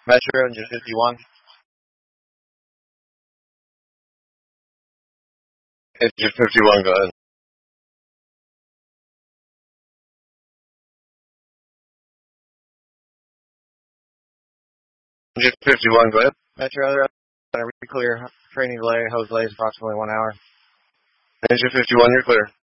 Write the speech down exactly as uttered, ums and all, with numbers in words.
Metro, engine fifty-one. Engine fifty-one, go ahead. Engine fifty-one, go ahead. Metro, gonna re-clear. Training delay, hose delays approximately one hour. Engine fifty-one, you're clear.